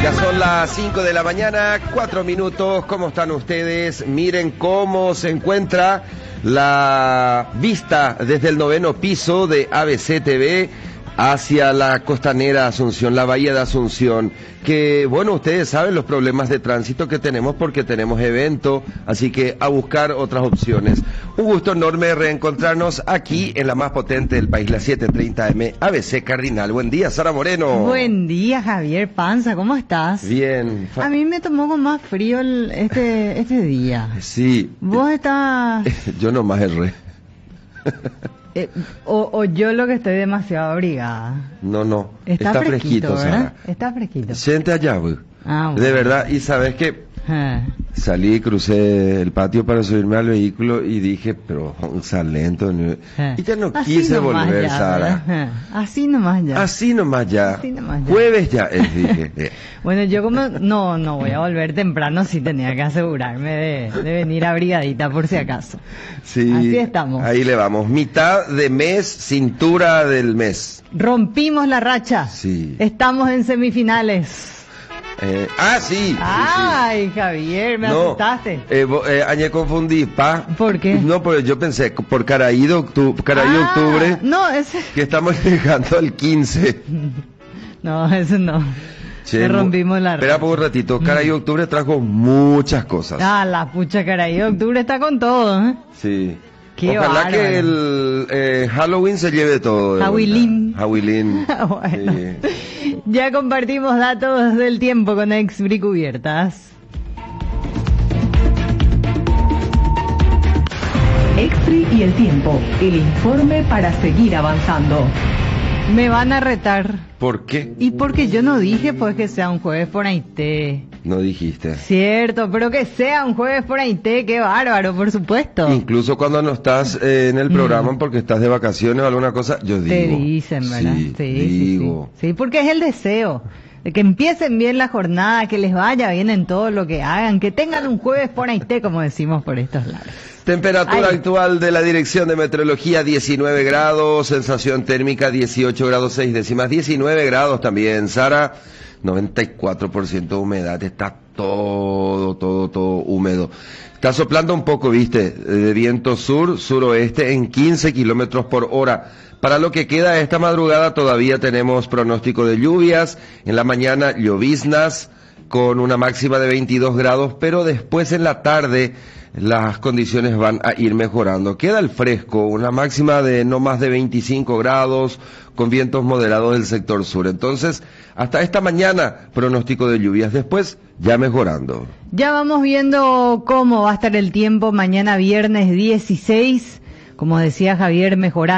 Ya son las 5 de la mañana, 4 minutos. ¿Cómo están ustedes? Miren cómo se encuentra la vista desde el 9º piso de ABC TV hacia la costanera Asunción, la bahía de Asunción, que bueno, ustedes saben los problemas de tránsito que tenemos porque tenemos evento, así que a buscar otras opciones. Un gusto enorme reencontrarnos aquí en la más potente del país, la 730M ABC Cardinal. Buen día, Sara Moreno. Buen día, Javier Panza, ¿cómo estás? Bien. A mí me tomó con más frío este día. Sí. Vos estás... Yo nomás erré. O yo lo que estoy demasiado abrigada. No. Está fresquito, ¿verdad? Sara. Está fresquito. Siente allá, güey. Ah, bueno. De verdad, y sabes que salí, crucé el patio para subirme al vehículo y dije, pero un lento. Y ya no Así quise nomás volver, ya, Sara. ¿verdad? Así nomás ya. Así nomás ya. Así nomás ya. Jueves ya, dije. Bueno, yo como no voy a volver temprano, sí tenía que asegurarme de venir abrigadita por si acaso. Sí. Así estamos. Ahí le vamos. Mitad de mes, cintura del mes. Rompimos la racha. Sí. Estamos en semifinales. Sí. Ay, Javier, me asustaste. Añe confundí, pa. ¿Por qué? No, porque yo pensé por Caraí de octubre, no, ese... que estamos llegando al 15. No, eso no. Che, rompimos la espera racha. por un ratito. Caraí de octubre trajo muchas cosas. La pucha Caraí de octubre está con todo, ¿eh? Sí. Qué Ojalá bárbaro. que el Halloween se lleve todo. Halloween. Bueno. Sí. Ya compartimos datos del tiempo con Exbri Cubiertas. Exbri y el tiempo, el informe para seguir avanzando. Me van a retar. ¿Por qué? Y porque yo no dije pues que sea un jueves por Haití. No dijiste. Cierto, pero que sea un jueves por Haití, qué bárbaro, por supuesto. Incluso cuando no estás en el programa porque estás de vacaciones o alguna cosa, yo digo. Te dicen, ¿verdad? Sí, digo. Sí, porque es el deseo. De que empiecen bien la jornada, que les vaya bien en todo lo que hagan, que tengan un jueves por Haití, como decimos por estos lados. Temperatura actual de la Dirección de Meteorología 19 grados, sensación térmica 18 grados 6 décimas, 19 grados también, Sara, 94% de humedad, está todo húmedo. Está soplando un poco, viste, de viento suroeste en 15 kilómetros por hora. Para lo que queda esta madrugada todavía tenemos pronóstico de lluvias, en la mañana lloviznas con una máxima de 22 grados, pero después en la tarde las condiciones van a ir mejorando. Queda el fresco, una máxima de no más de 25 grados, con vientos moderados del sector sur. Entonces, hasta esta mañana, pronóstico de lluvias. Después, ya mejorando. Ya vamos viendo cómo va a estar el tiempo mañana viernes 16. Como decía Javier, mejorando.